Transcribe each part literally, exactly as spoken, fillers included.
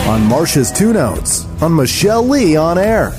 on Marcia's Two Notes on Michelle Lee on Air.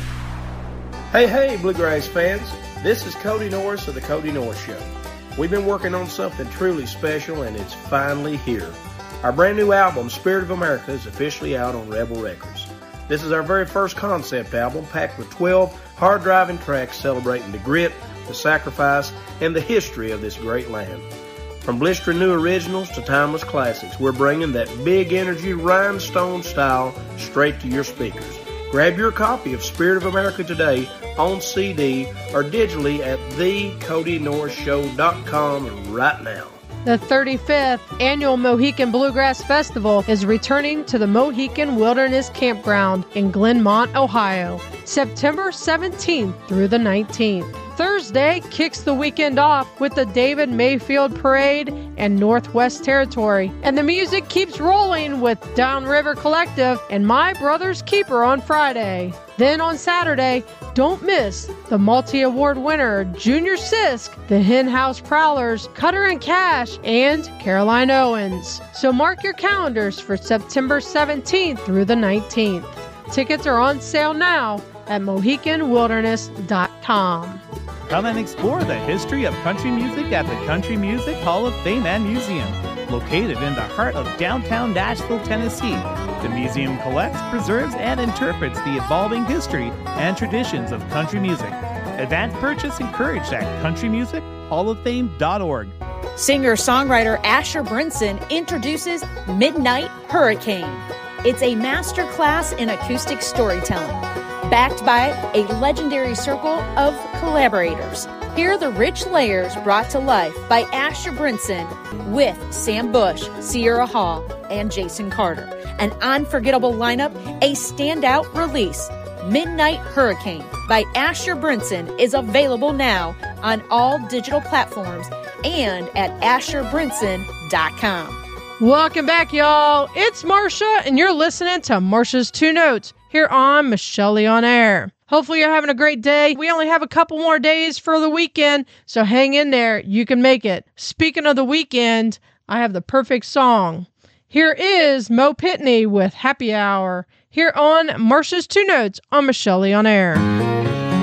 Hey, hey, Bluegrass fans. This is Cody Norris of The Cody Norris Show. We've been working on something truly special, and it's finally here. Our brand new album, Spirit of America, is officially out on Rebel Records. This is our very first concept album, packed with twelve hard-driving tracks celebrating the grit, the sacrifice, and the history of this great land. From blistering new originals to timeless classics, we're bringing that big energy rhinestone style straight to your speakers. Grab your copy of Spirit of America today on C D or digitally at the cody norris show dot com right now. The thirty-fifth Annual Mohican Bluegrass Festival is returning to the Mohican Wilderness Campground in Glenmont, Ohio, September seventeenth through the nineteenth. Thursday kicks the weekend off with the David Mayfield Parade and Northwest Territory. And the music keeps rolling with Downriver Collective and My Brother's Keeper on Friday. Then on Saturday, don't miss the multi-award winner Junior Sisk, the Hen House Prowlers, Cutter and Cash, and Caroline Owens. So mark your calendars for September seventeenth through the nineteenth. Tickets are on sale now at mohican wilderness dot com. Come and explore the history of country music at the Country Music Hall of Fame and Museum. Located in the heart of downtown Nashville, Tennessee, the museum collects, preserves, and interprets the evolving history and traditions of country music. Advance purchase encouraged at country music hall of fame dot org. Singer-songwriter Asher Brinson introduces Midnight Hurricane. It's a master class in acoustic storytelling, backed by a legendary circle of collaborators. Hear the rich layers brought to life by Asher Brinson with Sam Bush, Sierra Hall, and Jason Carter. An unforgettable lineup, a standout release. Midnight Hurricane by Asher Brinson is available now on all digital platforms and at asher brinson dot com. Welcome back, y'all. It's Marcia, and you're listening to Marcia's Two Notes here on Michelle Lee on Air. Hopefully you're having a great day. We only have a couple more days for the weekend, so hang in there. You can make it. Speaking of the weekend, I have the perfect song. Here is Mo Pitney with Happy Hour here on Marcia's Two Notes on Michelle Lee on Air.